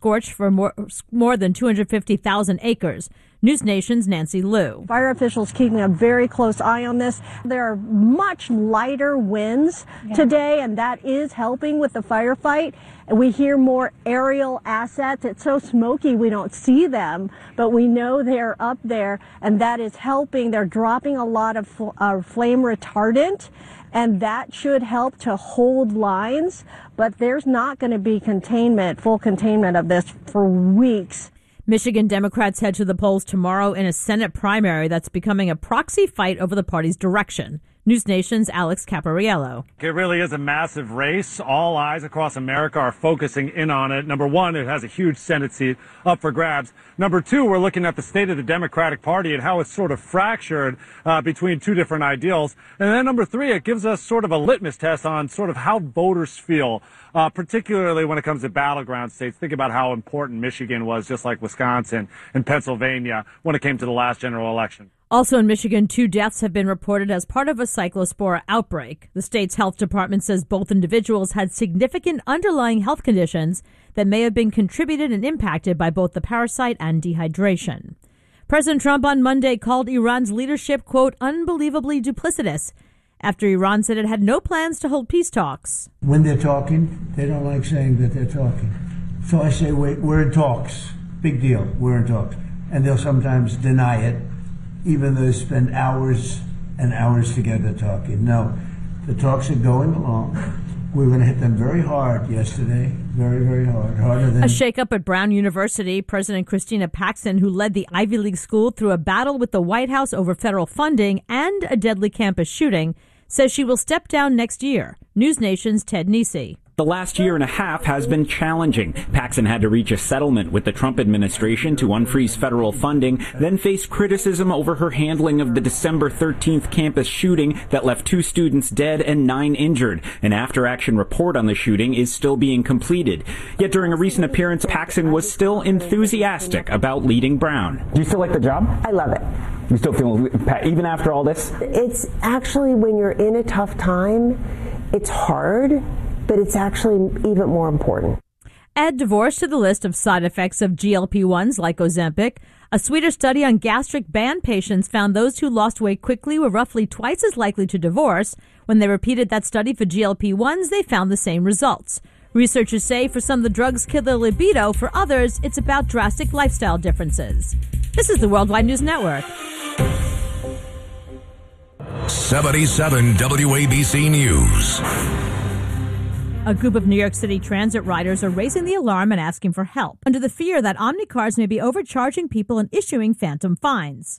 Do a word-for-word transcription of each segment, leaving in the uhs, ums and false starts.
scorched for more, more than two hundred fifty thousand acres. News Nation's Nancy Liu. Fire officials keeping a very close eye on this. There are much lighter winds yeah. today, and that is helping with the firefight. We hear more aerial assets. It's so smoky we don't see them, but we know they're up there, and that is helping. They're dropping a lot of uh, flame retardant, and that should help to hold lines, but there's not going to be containment, full containment of this for weeks. Michigan Democrats head to the polls tomorrow in a Senate primary that's becoming a proxy fight over the party's direction. News Nation's Alex Capariello. It really is a massive race. All eyes across America are focusing in on it. Number one, it has a huge Senate seat up for grabs. Number two, we're looking at the state of the Democratic Party and how it's sort of fractured uh, between two different ideals. And then number three, it gives us sort of a litmus test on sort of how voters feel, uh, particularly when it comes to battleground states. Think about how important Michigan was, just like Wisconsin and Pennsylvania, when it came to the last general election. Also in Michigan, two deaths have been reported as part of a cyclospora outbreak. The state's health department says both individuals had significant underlying health conditions that may have been contributed and impacted by both the parasite and dehydration. President Trump on Monday called Iran's leadership, quote, unbelievably duplicitous, after Iran said it had no plans to hold peace talks. When they're talking, they don't like saying that they're talking. So I say, wait, we're in talks. Big deal, we're in talks. And they'll sometimes deny it, even though they spend hours and hours together talking. No, the talks are going along. We were going to hit them very hard yesterday, very, very hard, harder than... A shakeup at Brown University. President Christina Paxson, who led the Ivy League school through a battle with the White House over federal funding and a deadly campus shooting, says she will step down next year. News Nation's Ted Nesi. The last year and a half has been challenging. Paxson had to reach a settlement with the Trump administration to unfreeze federal funding, then faced criticism over her handling of the December thirteenth campus shooting that left two students dead and nine injured. An after-action report on the shooting is still being completed. Yet during a recent appearance, Paxson was still enthusiastic about leading Brown. Do you still like the job? I love it. You still feel, even after all this? It's actually, when you're in a tough time, it's hard, but it's actually even more important. Add divorce to the list of side effects of G L P ones like Ozempic. A Swedish study on gastric band patients found those who lost weight quickly were roughly twice as likely to divorce. When they repeated that study for G L P ones, they found the same results. Researchers say for some, the drugs kill their libido. For others, it's about drastic lifestyle differences. This is the Worldwide News Network. seventy-seven W A B C News. A group of New York City transit riders are raising the alarm and asking for help under the fear that Omnicars may be overcharging people and issuing phantom fines.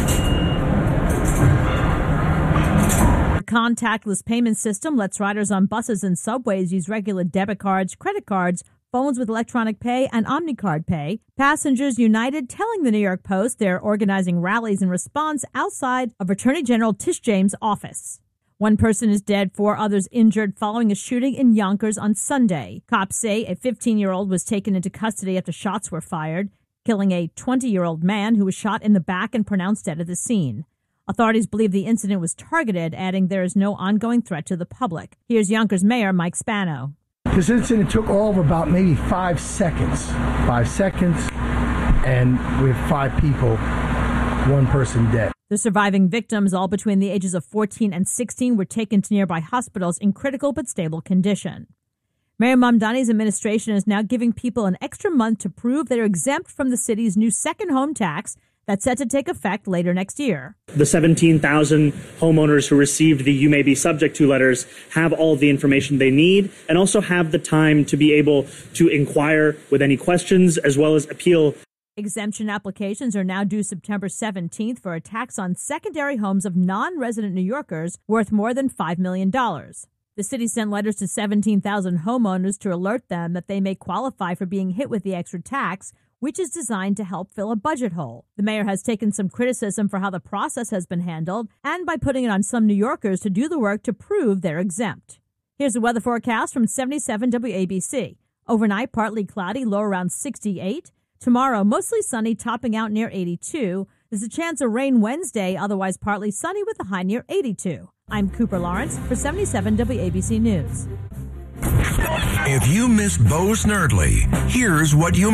The contactless payment system lets riders on buses and subways use regular debit cards, credit cards, phones with electronic pay, and Omnicard Pay. Passengers United telling the New York Post they're organizing rallies in response outside of Attorney General Tish James' office. One person is dead, four others injured following a shooting in Yonkers on Sunday. Cops say a fifteen-year-old was taken into custody after shots were fired, killing a twenty-year-old man who was shot in the back and pronounced dead at the scene. Authorities believe the incident was targeted, adding there is no ongoing threat to the public. Here's Yonkers Mayor Mike Spano. This incident took all of about maybe five seconds. Five seconds, and we have five people, one person dead. The surviving victims, all between the ages of fourteen and sixteen, were taken to nearby hospitals in critical but stable condition. Mayor Mamdani's administration is now giving people an extra month to prove they're exempt from the city's new second home tax that's set to take effect later next year. The seventeen thousand homeowners who received the You May Be Subject To letters have all of the information they need and also have the time to be able to inquire with any questions as well as appeal. Exemption applications are now due September seventeenth for a tax on secondary homes of non-resident New Yorkers worth more than five million dollars. The city sent letters to seventeen thousand homeowners to alert them that they may qualify for being hit with the extra tax, which is designed to help fill a budget hole. The mayor has taken some criticism for how the process has been handled and by putting it on some New Yorkers to do the work to prove they're exempt. Here's the weather forecast from seventy-seven W A B C. Overnight, partly cloudy, low around sixty-eight. Tomorrow, mostly sunny, topping out near eighty-two. There's a chance of rain Wednesday, otherwise partly sunny with a high near eighty-two. I'm Cooper Lawrence for seventy-seven W A B C News. If you missed Bo Snerdley, here's what you